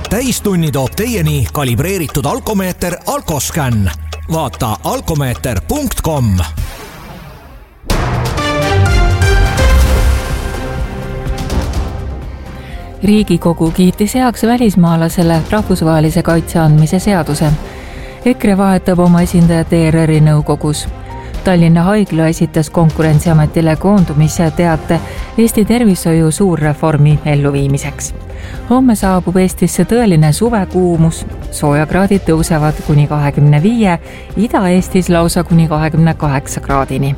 Täistunni toob teieni kalibreeritud alkomeeter Alkoscan. Vaata alkomeeter.com. Riigikogu kiitis heaks välismaalasele rahvusvahelise kaitse andmise seaduse. EKRE vahetab oma esindajat ERR-i nõukogus. Tallinna Haigla esitas Konkurentsiametile koondumise teate Eesti tervishoiu suurreformi elluviimiseks. Homme saabub Eestisse tõeline suvekuumus, soojakraadid tõusevad kuni 25, Ida-Eestis lausa kuni 28 kraadini.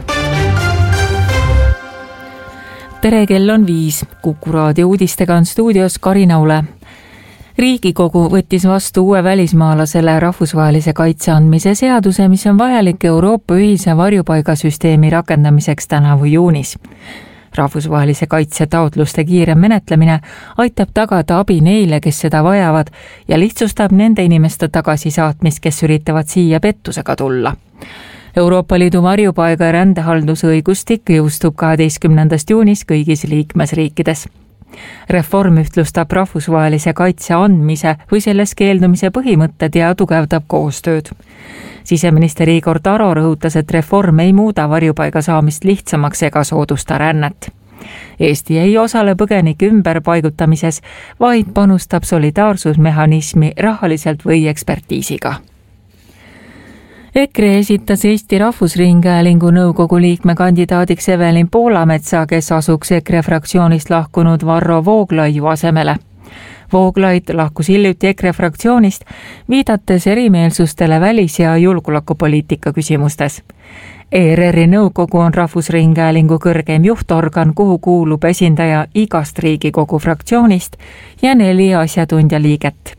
Tere, kell on 5. Kuku raadio uudistega on stuudios Karina Ule. Riigikogu võttis vastu uue välismaalasele rahvusvahelise kaitse andmise seaduse, mis on vajalik Euroopa ühise varjupaigasüsteemi rakendamiseks tänavu juunis. Rahvusvahelise kaitse taotluste kiire menetlemine aitab tagada abi neile, kes seda vajavad ja lihtsustab nende inimeste tagasisaatmist, kes üritavad siia pettusega tulla. Euroopa Liidu varjupaiga ja rändehaldusõigustik jõustub 12. juunis kõigis liikmesriikides. Reform ühtlustab rahvusvahelise kaitse andmise või selles keeldumise põhimõtted ja tugevdab koostööd. Siseminister Igor Taro rõhutas, et reform ei muuda varjupaiga saamist lihtsamaks ega soodusta rännet. Eesti ei osale põgenike ümberpaigutamises, vaid panustab solidaarsusmehhanismi rahaliselt või ekspertiisiga. EKRE esitas Eesti Rahvusringhäälingu nõukogu liikme kandidaadiks Evelin Poolametsa, kes asuks EKRE fraktsioonist lahkunud Varro Vooglaiu asemele. Vooglaid lahkus hiljuti EKRE fraktsioonist, viidates erimeelsustele välis- ja julgeolekupoliitika küsimustes. ERR-i nõukogu on Rahvusringhäälingu kõrgeim juhtorgan, kuhu kuulub esindaja igast Riigikogu fraktsioonist ja 4 asjatundja liiget.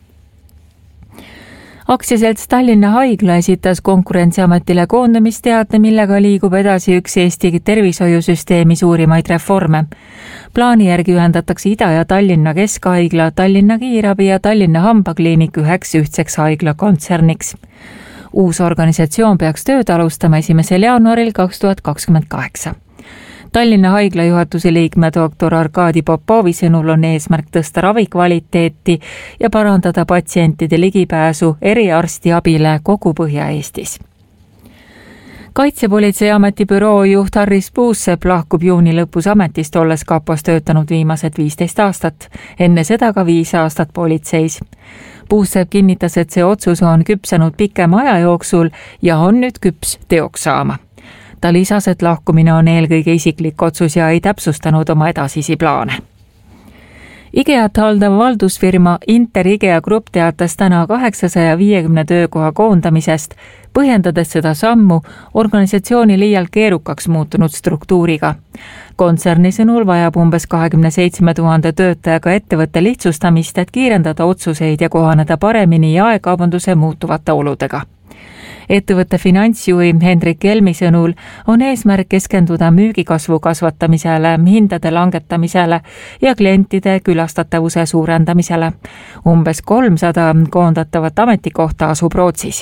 Aktsiaselts Tallinna Haigla esitas Konkurentsiametile koondamisteate, millega liigub edasi üks Eesti tervishoiusüsteemi suurimaid reforme. Plaani järgi ühendatakse Ida- ja Tallinna Keskhaigla, Tallinna Kiirabi ja Tallinna Hambakliinik üheks ühtseks haiglakontserniks. Uus organisatsioon peaks tööd alustama 1. jaanuaril 2028. Tallinna Haigla juhatuse liikme doktor Arkadi Popovi sõnul on eesmärk tõsta ravikvaliteeti ja parandada patsientide ligipääsu eriarstiabile kogu Põhja-Eestis. Kaitsepolitseiameti büroo juht Harris Puusepp lahkub juuni lõpus ametist, olles kapos töötanud viimased 15 aastat, enne seda ka 5 aastat politseis. Puusepp kinnitas, et see otsus on küpsenud pikema aja jooksul ja on nüüd küps teoks saama. Ta lisas, et lahkumine on eelkõige isiklik otsus ja ei täpsustanud oma edasisi plaane. IGEA-t haldav valdusfirma Inter IGEA Grupp teatas täna 850 töökoha koondamisest, põhjendades seda sammu organisatsiooni liialt keerukaks muutunud struktuuriga. Kontserni sõnul vajab umbes 27 000 töötajaga ettevõtte lihtsustamist, et kiirendada otsuseid ja kohaneda paremini jaekaubanduse muutuvate oludega. Ettevõtte finantsjuhi Hendrik Helmi sõnul on eesmärk keskenduda müügikasvu kasvatamisele, hindade langetamisele ja klientide külastatavuse suurendamisele. Umbes 300 koondatavat ametikohta asub Rootsis.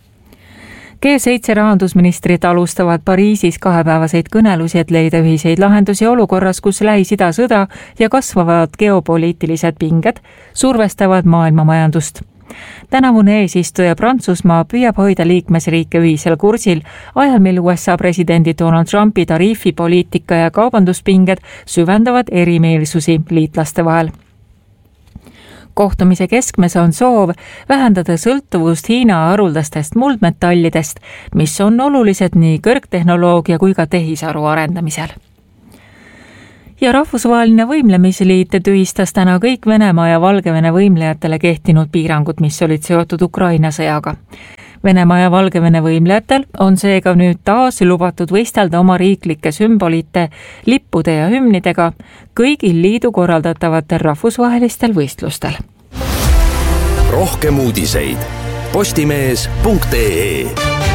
G7 rahandusministrid alustavad Pariisis 2-päevaseid kõnelusi, et leida ühiseid lahendusi olukorras, kus Lähis-Ida sõda ja kasvavad geopoliitilised pinged survestavad maailma majandust. Tänavune eesistuja Prantsusmaa püüab hoida liikmesriike ühisel kursil, ajal mil USA presidendi Donald Trumpi tariifipoliitika ja kaubanduspinged süvendavad erimeelsusi liitlaste vahel. Kohtumise keskmes on soov vähendada sõltuvust Hiina haruldastest muldmetallidest, mis on olulised nii kõrgtehnoloogia kui ka tehisaru arendamisel. Ja Rahvusvaheline Võimlemisliit tühistas täna kõik Venemaa ja Valgevene võimlejatele kehtinud piirangud, mis olid seotud Ukraina sõjaga. Venemaa ja Valgevene võimlejatel on seega nüüd taas lubatud võistelda oma riiklike sümbolite, lippude ja hümnidega kõigil liidu korraldatavatel rahvusvahelistel võistlustel. Rohkem uudiseid postimees.ee.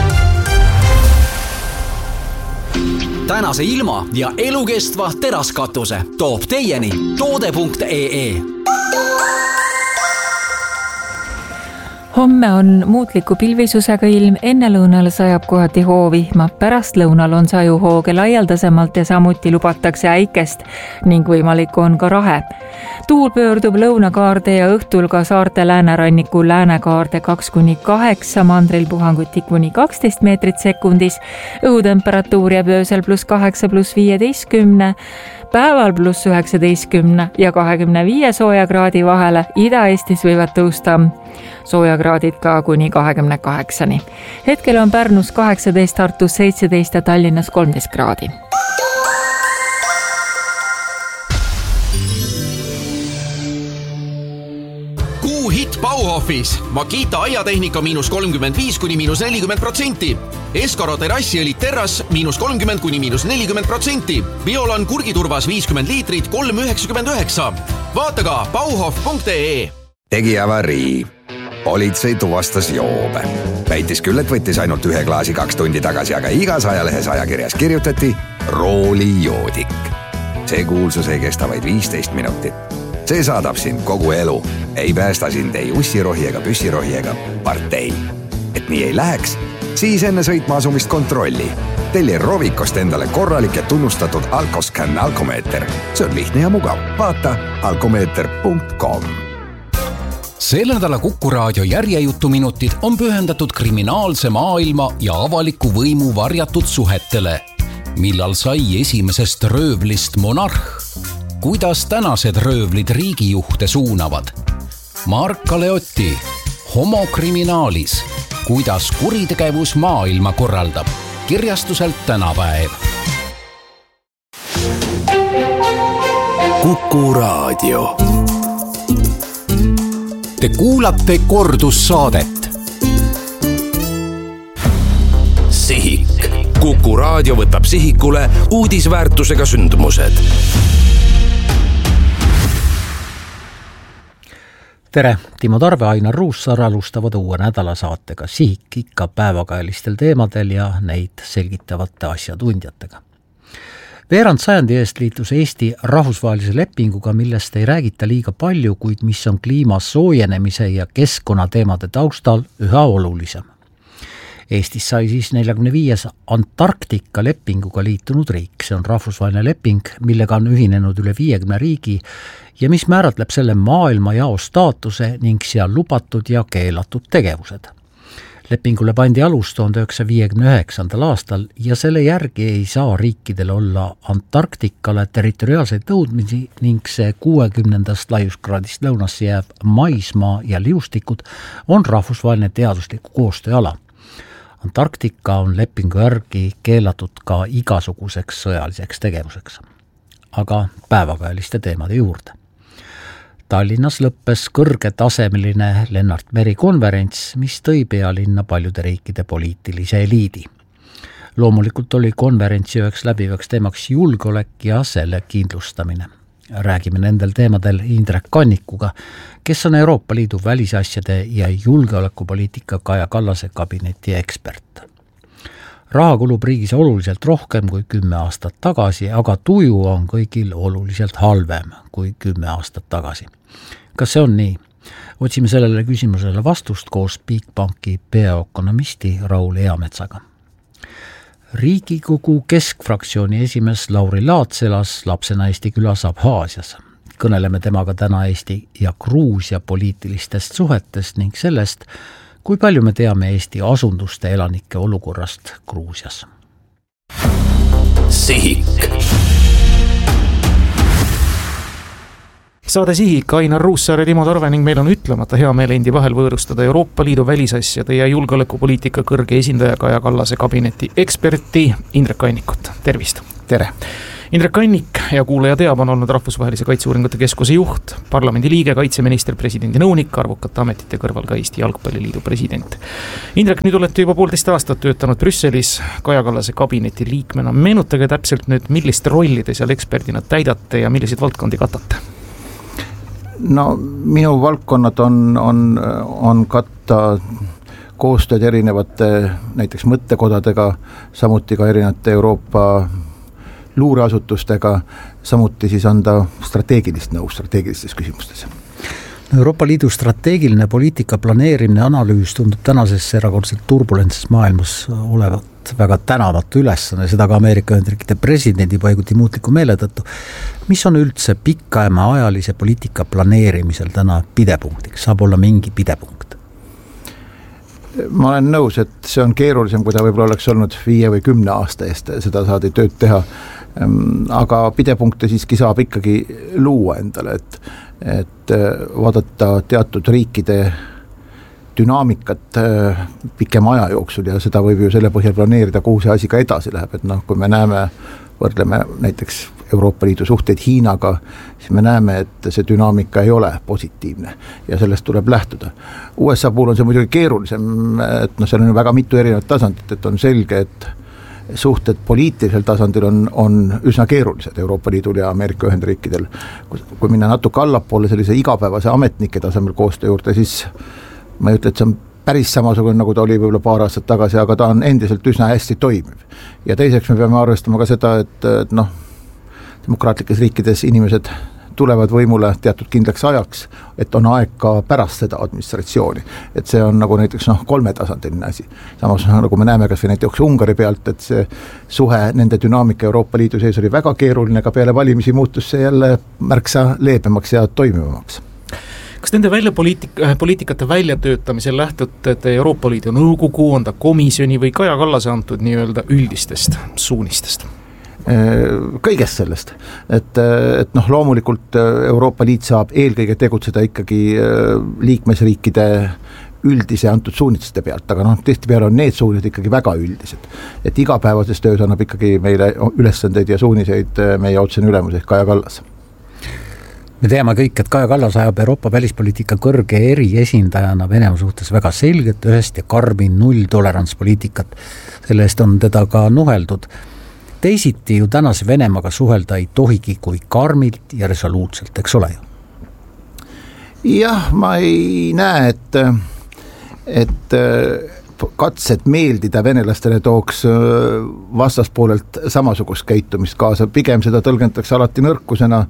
Tänase ilma ja elukestva teraskatuse toob teieni toode.ee. Homme on muutliku pilvisusega ilm, enne lõunal sajab kohati hoovihma, pärast lõunal on sajuhooge laialdasemalt ja samuti lubatakse äikest ning võimalik on ka rahe. Tuul pöördub lõunakaarde ja õhtul ka saarte lääneranniku läänekaarde 2-8, mandril puhanguti kuni 12 meetrit sekundis, õhutemperatuur jääb öösel +8–15, päeval +19 ja 25 soojakraadi vahele, Ida-Eestis võivad tõusta soojakraadid ka kuni 28. Hetkel on Pärnus 18, Tartus 17 ja Tallinnas 13 kraadi. Hit Bauhofis. Makita aiatehnika -35 kuni -40%. Escaro terrassiõlid terras -30 kuni -40%. Biolan kurgiturvas 50 liitrit 3,99. Vaata ka bauhof.ee. Tegi avarii. Politsei tuvastas joobe. Väitis küll, et võttis ainult 1 klaasi 2 tundi tagasi, aga igas ajalehes ajakirjas kirjutati roolijoodik. See kuulsus ei kesta vaid 15 minutit. See saadab sind kogu elu. Ei päästa sind ei ussirohi ega püssirohi ega partei. Et nii ei läheks, siis enne sõitma asumist kontrolli. Telli Rovikost endale korralik ja tunnustatud Alcoscan alkomeeter. See on lihtne ja mugav. Vaata alkomeeter.com. Selle nädala Kuku Raadio järjejutuminutid on pühendatud kriminaalse maailma ja avaliku võimu varjatud suhetele. Millal sai esimesest röövlist monarh? Kuidas tänased röövlid riigijuhte suunavad? Mark Kaleotti, Homokriminaalis. Kuidas kuritegevus maailma korraldab? Kirjastuselt Tänapäev. Kuku Raadio. Te kuulate kordussaadet. Sihik. Kuku Raadio võtab sihikule uudisväärtusega sündmused. Tere, Timo Tarve, Ainar Ruussaar alustavad uue nädala saatega Sihik ikka päevakajalistel teemadel ja neid selgitavate asjatundjatega. Veerand sajandi eest liitus Eesti rahvusvahelise lepinguga, millest ei räägita liiga palju, kuid mis on kliima soojenemise ja keskkonnateemade taustal üha olulisem. Eestis sai siis 45. Antarktika lepinguga liitunud riik. See on rahvusvaheline leping, millega on ühinenud üle 50 riigi ja mis määratleb selle maailma jao staatuse ning seal lubatud ja keelatud tegevused. Lepingule pandi alus 1959. aastal ja selle järgi ei saa riikidel olla Antarktikale territoriaalseid nõudmisi ning see 60. laiuskraadist lõunasse jääv maismaa ja liustikud on rahvusvaheline teadusliku koostööala. Antarktika on lepingu järgi keelatud ka igasuguseks sõjaliseks tegevuseks. Aga päevakajaliste teemade juurde. Tallinnas lõppes kõrgetasemeline Lennart Meri konverents, mis tõi pealinna paljude riikide poliitilise eliidi. Loomulikult oli konverentsi üheks läbivaks teemaks julgeolek ja selle kindlustamine. Räägime nendel teemadel Indrek Kannikuga, kes on Euroopa Liidu välisasjade ja julgeolekupoliitika Kaja Kallase kabineti ekspert. Raha kulub riigis oluliselt rohkem kui 10 aastat tagasi, aga tuju on kõigil oluliselt halvem kui 10 aastat tagasi. Kas see on nii? Otsime sellele küsimusele vastust koos Bigbanki peaökonomisti Raul Eametsaga. Riigikogu keskfraktsiooni esimees Lauri Laats elas lapsena Eesti külas Abhaasias. Kõneleme temaga täna Eesti ja Gruusia poliitilistest suhetest ning sellest, kui palju me teame Eesti asunduste elanike olukorrast Gruusias. Sihik. Saade Sihik, Ainar Ruussaar ja Timo Tarve ning meil on ütlemata hea meel endi vahel võõrustada Euroopa Liidu välisasjade ja julgeolekupoliitika kõrge esindaja Kaja Kallase kabineti eksperti Indrek Kannikut. Tervist! Tere! Indrek Kannik ja kuulaja teab on olnud Rahvusvahelise Kaitseuuringute Keskuse juht, parlamendi liige, kaitseminister, presidendi nõunik, arvukate ametite kõrval ka Eesti Jalgpalliliidu president. Indrek, nüüd olete juba 1,5 aastat töötanud Brüsselis Kaja Kallase kabineti liikmena. Meenutage täpselt nüüd, millist rolli te seal eksperdina täidate ja milliseid valdkondi katate? No minu valdkonnad on katta koostööd erinevate näiteks mõttekodadega, samuti ka erinevate Euroopa luureasutustega, samuti siis anda strateegilist nõu strateegilistes küsimustes. Euroopa Liidu strateegiline poliitika planeerimine analüüs tundub tänases erakordselt turbulentses maailmas olevat väga tänavatu ülesanne, seda ka Ameerika Ühendriikide presidendi paiguti muutliku meele tõttu. Mis on üldse pikema ajalise poliitika planeerimisel täna pidepunktiks? Saab olla mingi pidepunkt? Ma olen nõus, et see on keerulisem, kui ta võib-olla oleks olnud 5 või 10 aasta eest, seda saadi tööd teha. Aga pidepunkte siiski saab ikkagi luua endale, et vaadata teatud riikide dünaamikat pikema aja jooksul ja seda võib ju selle põhjal planeerida, kuhu see asi ka edasi läheb, et kui me võrdleme näiteks Euroopa Liidu suhteid Hiinaga, siis me näeme, et see dünaamika ei ole positiivne ja sellest tuleb lähtuda. USA puhul on see muidugi keerulisem, et seal on väga mitu erinevat tasandit, et on selge, et suhted poliitilisel tasandil on üsna keerulised Euroopa Liidul ja Ameerika Ühendriikidel. Kui minna natuke allapoole sellise igapäevase ametnike tasemel koostöö juurde, siis ma ei ütle, et see on päris samasugune, nagu ta oli võib-olla paar aastat tagasi, aga ta on endiselt üsna hästi toimiv. Ja teiseks me peame arvestama ka seda, et demokraatlikes riikides inimesed tulevad võimule teatud kindlaks ajaks, et on aeg ka pärast seda administratsiooni. Et see on nagu näiteks 3-tasandiline asi. Samas nagu me näeme kas või näiteks Ungari pealt, et see suhe nende dünaamika Euroopa Liidu sees oli väga keeruline, ka peale valimisi muutus see jälle märksa leebemaks ja toimivamaks. Kas nende poliitikate väljatöötamisel lähtute Euroopa Liidu nõukogu, on ta komisjoni või Kaja Kallase antud nii-öelda üldistest suunistest? Kõigest sellest, et loomulikult Euroopa Liit saab eelkõige tegutseda ikkagi liikmesriikide üldise antud suunitsuste pealt, aga tihtipeale on need suunised ikkagi väga üldised, et igapäevases töös annab ikkagi meile ülesandeid ja suuniseid meie otsene ülemus ehk Kaja Kallas. Me teame kõik, et Kaja Kallas ajab Euroopa välispoliitika kõrge eriesindajana Venemaa suhtes väga selget, ühest ja karmi nulltolerantspoliitikat. Selle eest on teda ka nuheldud. Teisiti ju tänase Venemaaga suhelda ei tohigi kui karmilt ja resoluutselt, eks ole ju? Jah, ma ei näe, et katsed meeldida venelastele tooks vastaspoolelt samasugust käitumist kaasa. Pigem seda tõlgendatakse alati nõrkusena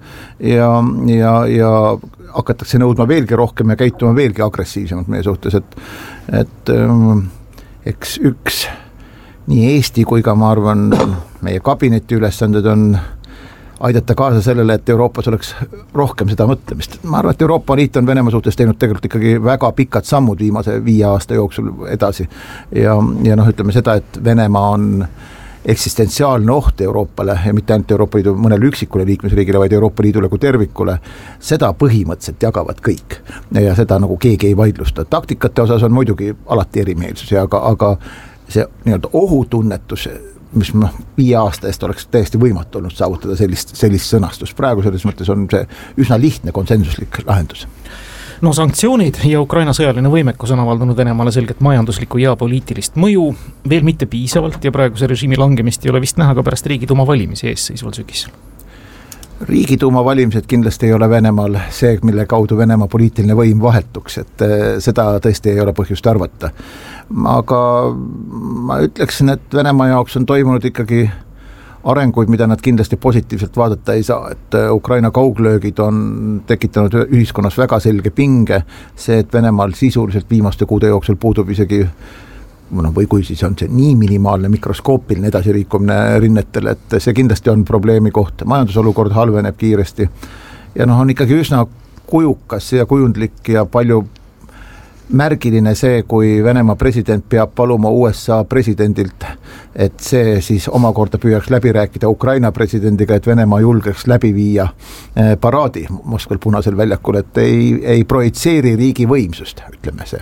ja hakatakse nõudma veelgi rohkem ja käituma veelgi agressiivsemalt meie suhtes, et eks üks nii Eesti kui ka ma arvan meie kabineti ülesanded on aidata kaasa sellele, et Euroopas oleks rohkem seda mõtlemist. Ma arvan, et Euroopa Liit on Venemaa suhtes teinud tegelikult ikkagi väga pikad sammud viimase 5 aasta jooksul edasi ja ütleme seda, et Venemaa on eksistentsiaalne oht Euroopale ja mitte ainult Euroopa Liidu mõnele üksikule liikmesriigile, vaid Euroopa Liidule kui tervikule, seda põhimõtteliselt jagavad kõik ja seda nagu keegi ei vaidlusta. Taktikate osas on muidugi alati erimeelsusi, aga see nii-öelda ohutunnetus, mis 5 aasta eest oleks täiesti võimatu olnud saavutada sellist sõnastust. Praegu selles mõttes on see üsna lihtne konsensuslik lahendus. No sanktsioonid ja Ukraina sõjaline võimekus on avaldanud Venemaale selget majanduslikku ja poliitilist mõju, veel mitte piisavalt ja praeguse režiimi langemist ei ole vist näha ka pärast Riigiduuma valimisi eesseisval sügisel. Riigiduuma valimised kindlasti ei ole Venemaal see, mille kaudu Venemaa poliitiline võim vahetuks, et seda tõesti ei ole põhjust arvata. Aga ma ütleksin, et Venemaa jaoks on toimunud ikkagi arenguid, mida nad kindlasti positiivselt vaadata ei saa, et Ukraina kauglöögid on tekitanud ühiskonnas väga selge pinge, see, et Venemaal sisuliselt viimaste kuude jooksul puudub isegi või kui siis on see nii minimaalne mikroskoopiline edasiriikumine rinnetel, et see kindlasti on probleemi koht. Majandusolukord halveneb kiiresti ja on ikkagi üsna kujukas ja kujundlik ja palju märgiline see, kui Venemaa president peab paluma USA presidendilt, et see siis omakorda püüaks läbi rääkida Ukraina presidendiga, et Venemaa julgeks läbi viia paraadi Moskval Punasel väljakul, et ei projitseeri riigi võimsust, ütleme see.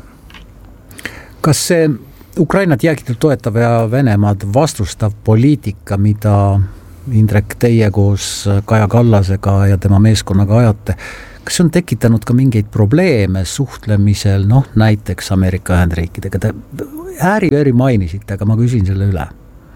Kas see Ukrainat jäägitult toetav ja Venemaad vastustav poliitika, mida Indrek teie koos Kaja Kallasega ja tema meeskonnaga ajate, kas on tekitanud ka mingeid probleeme suhtlemisel, näiteks Ameerika Ühendriikidega? Te ääri mainisite, aga ma küsin selle üle.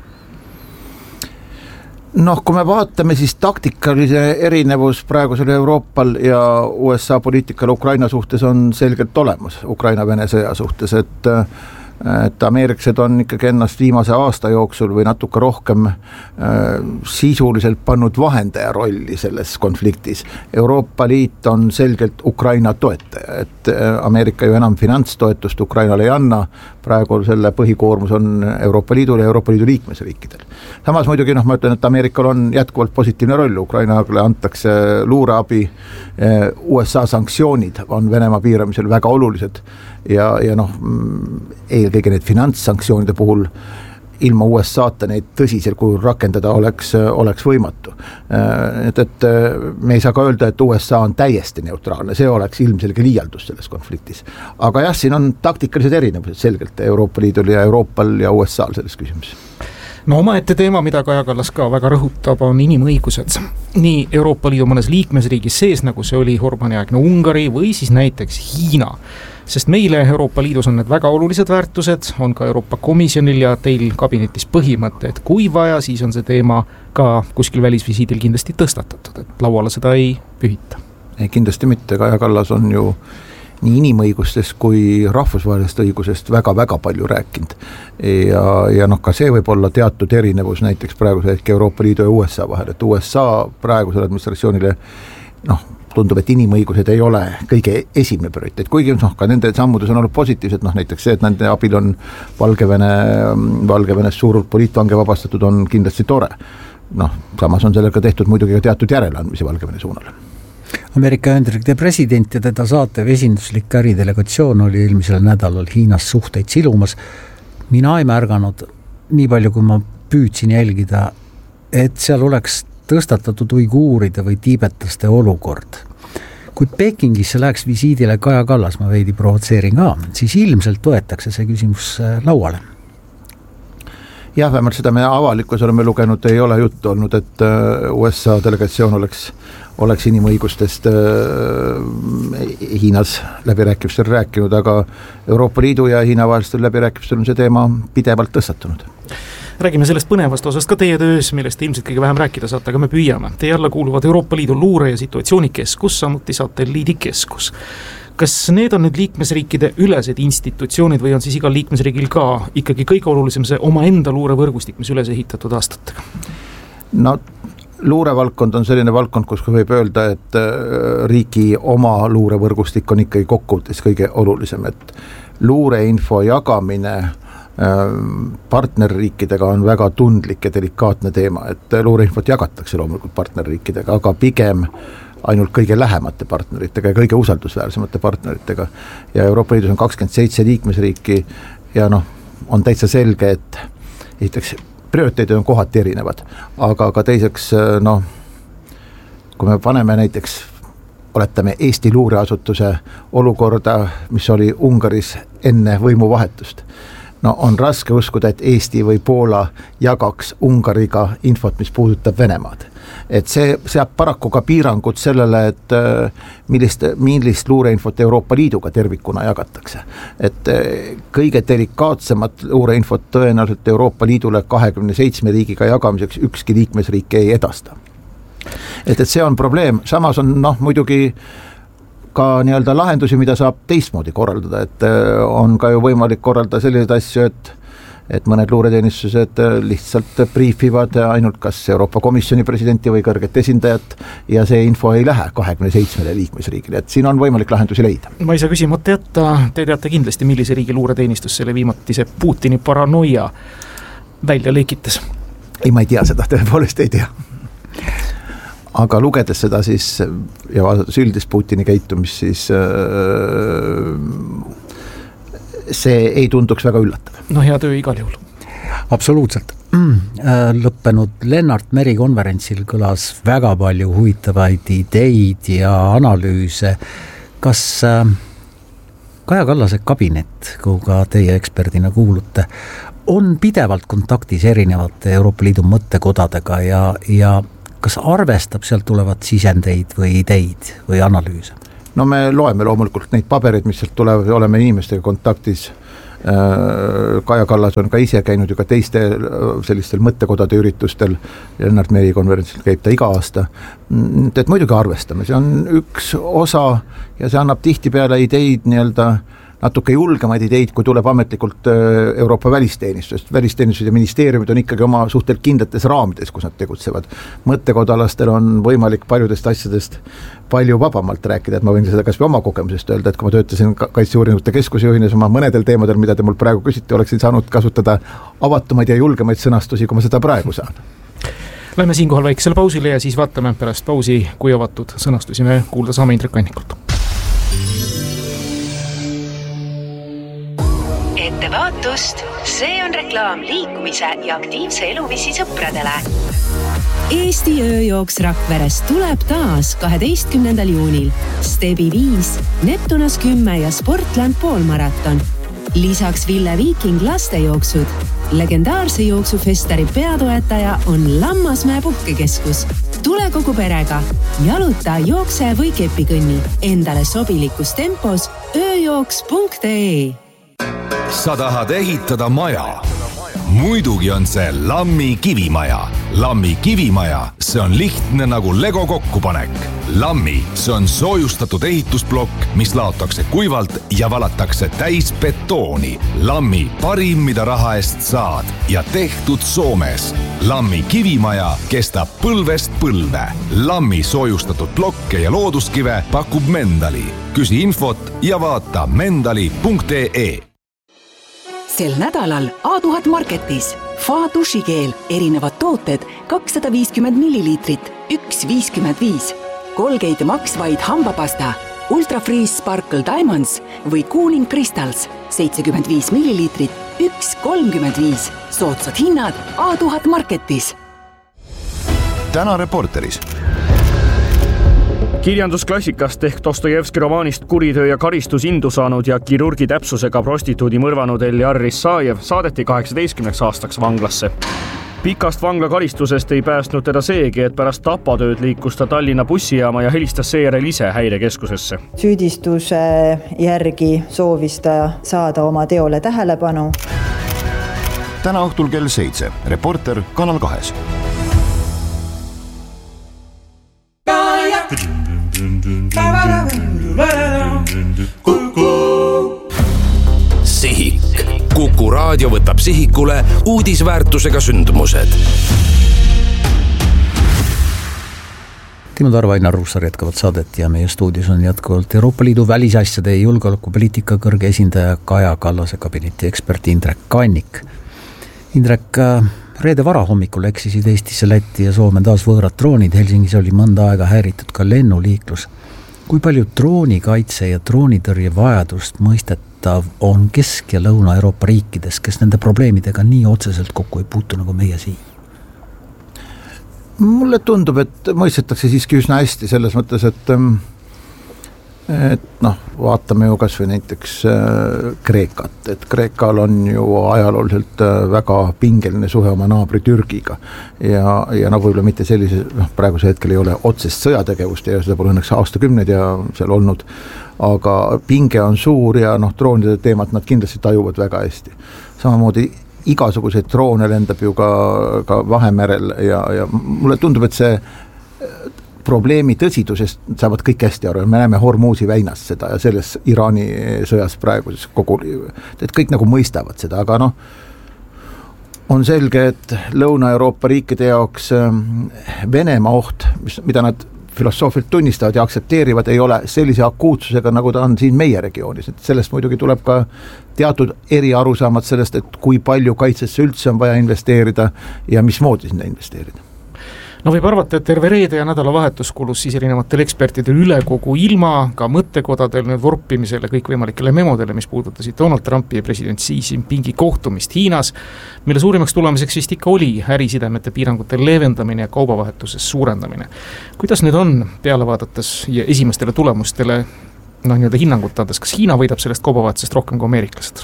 Kui me vaatame, siis taktikalise erinevus praegusel Euroopal ja USA poliitikal Ukraina suhtes on selgelt olemas, Ukraina-Vene sõja suhtes, et et ameeriklased on ikkagi ennast viimase aasta jooksul või natuke rohkem sisuliselt pannud vahendaja rolli selles konfliktis. Euroopa Liit on selgelt Ukraina toetaja, et Ameerika ju enam finantstoetust Ukrainale ei anna, praegu selle põhikoormus on Euroopa Liidul ja Euroopa Liidu liikmesriikidel. Samas muidugi ma ütlen, et Ameerikal on jätkuvalt positiivne roll, Ukrainale antakse luureabi, USA sanktsioonid on Venemaa piiramisel väga olulised ja eelkõige need finantssanktsioonide puhul ilma USA-ta neid tõsisel kujul rakendada oleks võimatu. Et me ei saa ka öelda, et USA on täiesti neutraalne, see oleks ilmselge liialdus selles konfliktis. Aga jah, siin on taktikalised erinevused selgelt Euroopa Liidul ja Euroopal ja USA-l selles küsimuses. No omaette teema, mida Kaja Kallas ka väga rõhutab, on inimõigused. Nii Euroopa Liidu mõnes liikmesriigis sees, nagu see oli Orbáni-aegne Ungari või siis näiteks Hiina. Sest meile Euroopa Liidus on need väga olulised väärtused, on ka Euroopa Komisjonil ja teil kabinetis põhimõte, et kui vaja, siis on see teema ka kuskil välisvisiidil kindlasti tõstatatud, et lauale seda ei pühita. Ei, kindlasti mitte, Kaja Kallas on ju nii inimõigustest kui rahvusvahelisest õigusest väga-väga palju rääkinud. Ja ka see võib olla teatud erinevus näiteks praeguse hetke Euroopa Liidu ja USA vahel, et USA praegusele administratsioonile tundub, et inimõigused ei ole kõige esimene prioriteet, kuigi ka nende sammudes on olnud positiivsed, näiteks see, et nende abil on Valgevenes suur poliitvange vabastatud, on kindlasti tore. Samas on sellega tehtud muidugi ka teatud järeleandmisi Valgevene suunal. Ameerika Ühendriikide president ja teda saatev esinduslik äridelegatsioon oli eelmisel nädalal Hiinas suhteid silumas. Mina ei märganud, nii palju kui ma püüdsin jälgida, et seal oleks tõstatatud uiguuride või tiibetlaste olukord. Kui Pekingisse läheks visiidile Kaja Kallas, ma veidi provotseerin ka, siis ilmselt toetakse see küsimus lauale. Jah, vähemalt seda me avalikus oleme lugenud, ei ole juttu olnud, et USA delegatsioon oleks inimõigustest Hiinas läbirääkimistel rääkinud, aga Euroopa Liidu ja Hiina vahelistel läbirääkimistel on see teema pidevalt tõstatunud. Räägime sellest põnevast osast ka teie töös, millest te ilmselt kõige vähem rääkida saate, aga me püüame. Teie alla kuuluvad Euroopa Liidu luure- ja situatsioonikeskus, samuti satelliidikeskus. Kas need on nüüd liikmesriikide ülesed institutsioonid või on siis igal liikmesriigil ka ikkagi kõige olulisem see oma enda luurevõrgustik, mis üles ehitatud aastatega? Luurevaldkond on selline valdkond, kus võib öelda, et riigi oma luurevõrgustik on ikkagi kokkuvõttes kõige olulisem, et luureinfo jagamine partnerriikidega on väga tundlik ja delikaatne teema, et luureinfot jagatakse loomulikult partnerriikidega, aga pigem ainult kõige lähemate partneritega ja kõige usaldusväärsemate partneritega. Ja Euroopa Liidus on 27 liikmesriiki ja on täitsa selge, et esiteks prioriteedid on kohati erinevad, aga ka teiseks, kui me paneme näiteks, oletame Eesti luureasutuse olukorda, mis oli Ungaris enne võimuvahetust. On raske uskuda, et Eesti või Poola jagaks Ungariga infot, mis puudutab Venemaad. Et see seab paraku ka piirangud sellele, et millist luureinfot Euroopa Liiduga tervikuna jagatakse. Et kõige delikaatsemat luureinfot tõenäoliselt Euroopa Liidule 27 riigiga jagamiseks ükski liikmesriik ei edasta. Et see on probleem, samas on muidugi ka nii-öelda lahendusi, mida saab teistmoodi korraldada, et on ka ju võimalik korraldada selliseid asju, et mõned luureteenistused lihtsalt briifivad ainult kas Euroopa Komisjoni presidenti või kõrget esindajat ja see info ei lähe 27 liikmesriigile, et siin on võimalik lahendusi leida. Ma ei saa küsimata jätta, te teate kindlasti, millise riigi luureteenistus selle viimati see Putini paranoia välja lekitas. Ei, ma ei tea seda, tõepoolest ei tea. Aga lugedes seda siis ja vaadates üldist Putini käitumist, siis see ei tunduks väga üllatav. Hea töö igal juhul. Absoluutselt. Lõppenud Lennart Meri konverentsil kõlas väga palju huvitavaid ideid ja analüüse. Kas Kaja Kallase kabinet, kuhu ka teie eksperdina kuulute, on pidevalt kontaktis erinevate Euroopa Liidu mõttekodadega ja kas arvestab sealt tulevad sisendeid või ideid või analüüse? Me loeme loomulikult neid pabereid, mis sealt tulevad ja oleme inimestega kontaktis. Kaja Kallas on ka ise käinud ju ka teiste sellistel mõttekodade üritustel, Lennart Meri konverentsil käib ta iga aasta, et muidugi arvestame, see on üks osa ja see annab tihtipeale ideid nii-öelda natuke julgemaid ideid, kui tuleb ametlikult Euroopa välisteenistusest. Välisteenistused ja ministeeriumid on ikkagi oma suhteliselt kindlates raamides, kus nad tegutsevad. Mõttekodalastel on võimalik paljudest asjadest palju vabamalt rääkida, et ma võin seda kas või oma kogemusest öelda, et kui ma töötasin Kaitseuuringute Keskuse juhina, ma mõnedel teemadel, mida te mul praegu küsite, oleksin saanud kasutada avatumaid ja julgemaid sõnastusi, kui ma seda praegu saan. Lähme siinkohal väiksele pausile ja siis vaatame pärast pausi, kui avatud sõnastusi me kuulda saame Indrek Kannikult. Ettevaatust, see on reklaam liikumise ja aktiivse eluviisi sõpradele. Eesti ööjooks Rakveres tuleb taas 12. juunil. Stebi 5, Neptunas 10 ja Sportland poolmaraton. Lisaks Ville Viiking lastejooksud. Legendaarse jooksufestari peatoetaja on Lammasmäe puhkekeskus. Tule kogu perega. Jaluta, jookse või kepikõnni. Endale sobilikus tempos ööjooks.ee. Sa tahad ehitada maja? Muidugi on see Lammi kivimaja. Lammi kivimaja, see on lihtne nagu Lego kokkupanek. Lammi, see on soojustatud ehitusblokk, mis laotakse kuivalt ja valatakse täis betooni. Lammi parim, mida raha eest saad ja tehtud Soomes. Lammi kivimaja kestab põlvest põlve. Lammi soojustatud blokke ja looduskive pakub Mendali. Küsi infot ja vaata mendali.ee. Sel nädalal A1000 Marketis Fa dušikeel, erinevad tooted 250 milliliitrit, 1,55. Colgate Max White hambapasta, Ultra Freeze Sparkle Diamonds või Cooling Crystals 75 milliliitrit, 1,35. Soodsad hinnad A1000 Marketis. Täna Reporteris. Kirjandusklassikast ehk Dostojevski romaanist Kuritöö ja karistus indu saanud ja kirurgi täpsusega prostituudi mõrvanud Eljar Rissajev saadeti 18 aastaks vanglasse. Pikast vanglakaristusest ei päästnud teda seegi, et pärast tapatööd liikus ta Tallinna bussijaama ja helistas seejärel ise häirekeskusesse. Süüdistuse järgi soovis ta saada oma teole tähelepanu. Täna õhtul kell 7. Reporter Kanal 2. Sihik. Kuku raadio võtab sihikule uudisväärtusega sündmused. Timo Tarve, Ainar Ruussaar jätkavad saadet ja meie stuudios on jätkuvalt Euroopa Liidu välisasjade ja julgeolekupoliitika kõrge esindaja Kaja Kallase kabineti ekspert Indrek Kannik. Indrek, reede varahommikul eksisid Eestisse, Lätti ja Soome taas võõrad droonid. Helsingis oli mõnda aega häiritud ka lennuliiklus. Kui palju droonikaitse ja droonitõrje vajadust mõistetav on Kesk- ja Lõuna-Euroopa riikides, kes nende probleemidega nii otseselt kokku ei puutu nagu meie siin? Mulle tundub, et mõistetakse siiski üsna hästi selles mõttes, et vaatame ju kas või näiteks Kreekat, et Kreekal on ju ajalooliselt väga pingeline suhe oma naabri Türgiga ja võib-olla mitte sellise, praeguse hetkel ei ole otsest sõjategevust ja seda pole õnneks aastakümneid ja seal olnud, aga pinge on suur ja droonide teemat nad kindlasti tajuvad väga hästi. Samamoodi igasuguseid droone lendab ju ka Vahemerel ja mulle tundub, et see probleemi tõsidusest saavad kõik hästi aru. Me näeme Hormuzi väinas seda ja selles Iraani sõjas praeguses et kõik nagu mõistavad seda, aga on selge, et Lõuna-Euroopa riikide jaoks Venemaa oht, mida nad filosoofilt tunnistavad ja aktsepteerivad, ei ole sellise akuutsusega, nagu ta on siin meie regioonis. Et sellest muidugi tuleb ka teatud eriarusaamad sellest, et kui palju kaitsesse üldse on vaja investeerida ja mismoodi sinna investeerida. Võib arvata, et terve reede ja nädalavahetus kulus siis erinevatel ekspertidel üle kogu ilma, ka mõttekodadel vorpimisele, kõikvõimalikele memodele, mis puudutasid Donald Trumpi ja president Xi Jinpingi kohtumist Hiinas, mille suurimaks tulemiseks vist ikka oli ärisidemete piirangute leevendamine ja kaubavahetuses suurendamine. Kuidas need on peale vaadates ja esimestele tulemustele hinnangut andes, kas Hiina võidab sellest kaubavahetusest rohkem kui ameeriklased?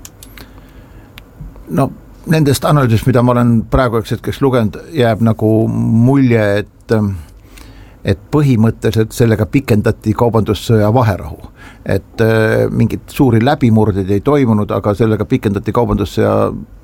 Nendest analüüsist, mida ma olen praegu hetkeks lugenud, jääb nagu mulje, et põhimõtteliselt sellega pikendati kaubandussõja vaherahu. Et mingid suuri läbimurdeid ei toimunud, aga sellega pikendati kaubandussõja